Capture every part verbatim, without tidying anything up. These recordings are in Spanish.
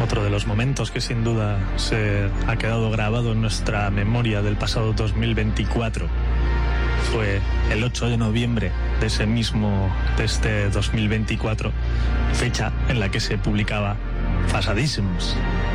Otro de los momentos que sin duda se ha quedado grabado en nuestra memoria del pasado dos mil veinticuatro fue el ocho de noviembre de ese mismo, de este dos mil veinticuatro, fecha en la que se publicaba Fasadisms.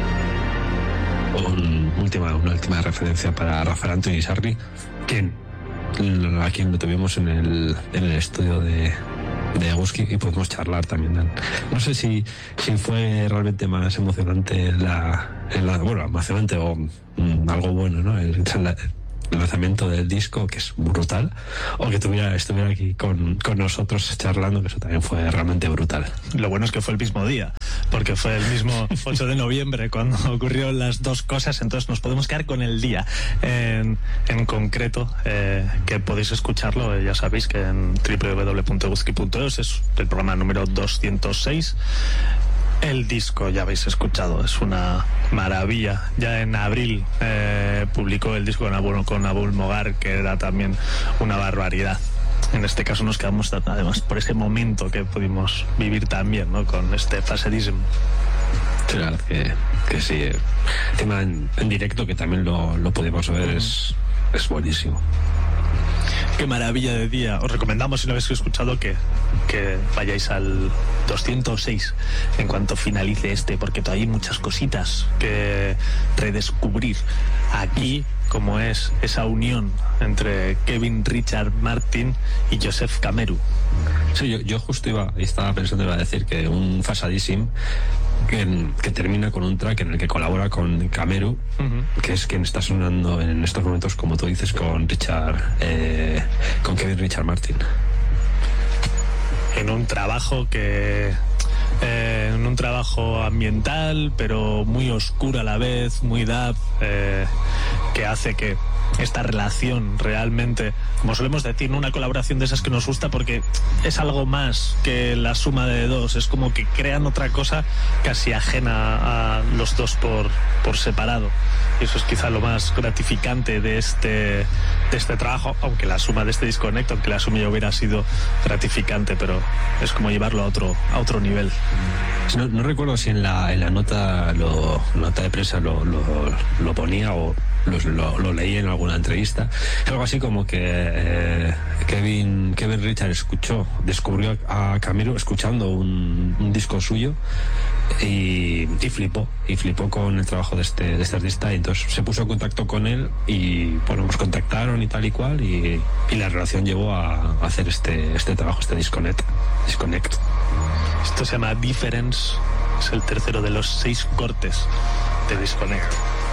Un última, una última referencia para Rafael Anthony Sarri, quien, a quien lo tuvimos en el, en el estudio de, de Eguski y pudimos charlar también. No sé si, si fue realmente más emocionante la, la bueno, emocionante o mm, algo bueno, ¿no? El, la, el lanzamiento del disco, que es brutal, o que tuviera, estuviera aquí con, con nosotros charlando, que eso también fue realmente brutal. Lo bueno es que fue el mismo día, porque fue el mismo ocho de noviembre cuando ocurrieron las dos cosas, entonces nos podemos quedar con el día en, en concreto, eh, que podéis escucharlo, ya sabéis que en doble u doble u doble u punto eguski punto es es el programa número doscientos seis. El disco ya habéis escuchado, es una maravilla. Ya en abril eh, publicó el disco con Abul, con Abul Mogar, que era también una barbaridad. En este caso nos quedamos además por ese momento que pudimos vivir también, ¿no? Con este Fasadism. Claro, que, que sí. El tema en, en directo, que también lo, lo pudimos ver, mm. es, es buenísimo. Qué maravilla de día. Os recomendamos, si no habéis escuchado, que, que vayáis al doscientos seis en cuanto finalice este, porque todavía hay muchas cositas que redescubrir aquí, como es esa unión entre Kevin Richard Martin y Joseph Cameru. Sí, yo, yo justo iba, estaba pensando, iba a decir que un Fasadism que, que termina con un track en el que colabora con Cameru, uh-huh. que es quien está sonando en estos momentos, como tú dices, con Richard, eh, con Kevin Richard Martin. En un trabajo que... Eh, en un trabajo ambiental, pero muy oscuro a la vez, muy dub, eh, que hace que esta relación realmente, como solemos decir, ¿no? Una colaboración de esas que nos gusta porque es algo más que la suma de dos, es como que crean otra cosa casi ajena a los dos por, por separado, y eso es quizá lo más gratificante de este, de este trabajo, aunque la suma de este Disconnect, aunque la suma ya hubiera sido gratificante, pero es como llevarlo a otro, a otro nivel. No, no recuerdo si en la, en la nota lo, nota de prensa lo, lo, lo ponía o lo, lo, lo leí en alguna entrevista, algo así como que eh, Kevin, Kevin Richard escuchó, descubrió a Cameru escuchando un, un disco suyo y, y flipó, y flipó con el trabajo de este, de este artista, y entonces se puso en contacto con él y bueno, nos contactaron y tal y cual, y, y la relación llevó a, a hacer este, este trabajo, este Disconnect. Disconnect. Esto se llama Difference, es el tercero de los seis cortes de Disconnect.